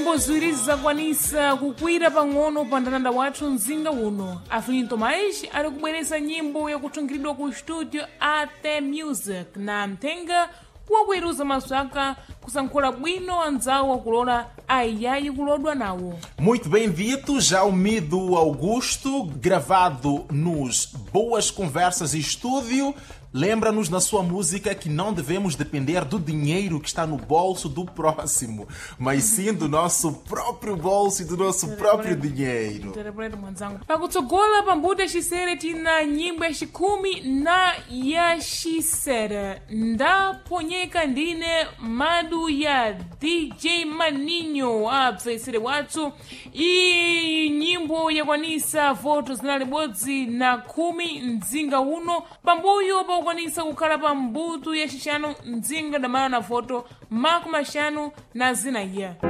nyimbo ziwiri zakwanisa kukwira pang'ono pa mndandanda wathu mzinga uno. Afinito Tomás ali kubwereza nyimbo yakutungiridwa ku studio AT Music na mthenga wakuweruza maswaka kusankhula bwino anzawo wakulola ayayi kulodwa nawo. Muito bem dito, já o Mido Augusto, gravado nos Boas Conversas e Estúdio, lembra-nos na sua música que não devemos depender do dinheiro que está no bolso do próximo, mas sim do nosso próprio bolso e do nosso próprio dinheiro. Pakutsogola pambuto yacisere tina nyimbo yacikumi na yacisere ndaponyeka ndine madu ya DJ Maninho abvesere wathu i nyimbo yakwanisa voto zinali bodzi na 10 mdzinga uno pambuyo pakwanisa kukhala pa mbuto yacixanu mdzinga damala na voto makumi axanu na zina iya.